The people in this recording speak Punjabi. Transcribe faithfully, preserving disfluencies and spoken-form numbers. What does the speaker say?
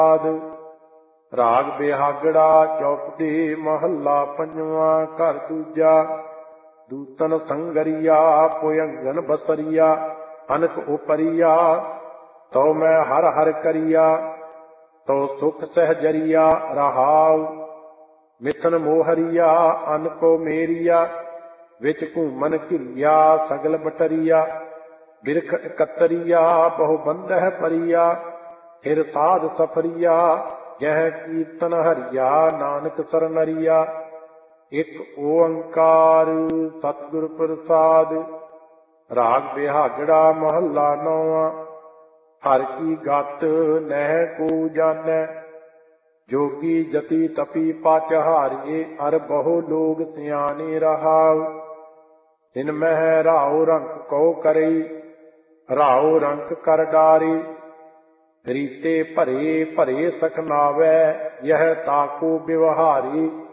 ਰਾਗ ਬਿਹਾਗੜਾ ਚੌਪਦੀ ਮਹੱਲਾ ਪੰਜਵਾਂ। ਘਰ ਦੂਜਾ। ਦੂਤਨ ਸੰਗਰੀਆ ਪੁਯੰਗਨ ਬਸਰੀਆ ਅਨਕ ਉਪਰੀਆ ਤਉ ਮੈਂ ਹਰ ਹਰ ਕਰੀਆ ਤਉ ਸੁਖ ਸਹਜਰੀਆ ਰਹਾਉ। ਮਿਥਨ ਮੋਹਰੀਆ ਅਨ ਕੋ ਮੇਰੀਆ ਵਿੱਚ ਘੂਮਨ ਘਿਰਿਆ ਸਗਲ ਬਟਰੀਆ ਬਿਰਖ ਇਕਤਰੀਆ ਬਹੁ ਬੰਦਹਿ ਪਰੀਆ ਫਿਰ ਸਾਧ ਸਫਰੀਆ ਜਹ ਕੀਰਤਨ ਹਰੀਆ ਨਾਨਕ ਸਰਨਰੀਆ। ਇੱਕ ਓੰਕਾਰ ਸਤਿਗੁਰ ਪ੍ਰਸਾਦ। ਰਾਗ ਬਿਹਾਗੜਾ ਮਹੱਲਾ ਨੌਵਾਂ। ਹਰਿ ਕੀ ਗਤ ਨਹਿ ਕੋ ਜਾਣੈ ਜੋਗੀ ਜਤੀ ਤਪੀ ਪਚ ਹਾਰੀਏ ਅਰ ਬਹੁ ਲੋਗ ਸਿਆਣੇ ਰਹਾਉ। ਤਿਨ ਮਹਿ ਰਾਉ ਰੰਕ ਕਉ ਕਰਈ ਰਾਉ ਰੰਕ ਕਰ ਡਾਰੇ ਰੀਤੇ ਭਰੇ ਭਰੇ ਸਖਨਾਵੈ ਯਹ ਤਾਕੋ ਬਿਵਹਾਰੀ।